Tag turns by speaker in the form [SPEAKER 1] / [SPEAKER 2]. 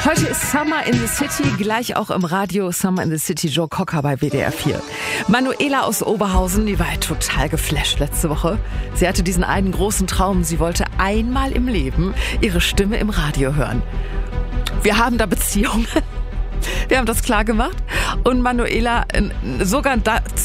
[SPEAKER 1] Heute ist Summer in the City, gleich auch im Radio Summer in the City, Joe Cocker bei WDR 4. Manuela aus Oberhausen, die war ja total geflasht letzte Woche. Sie hatte diesen einen großen Traum, sie wollte einmal im Leben ihre Stimme im Radio hören. Wir haben da Beziehungen. Wir haben das klar gemacht und Manuela sogar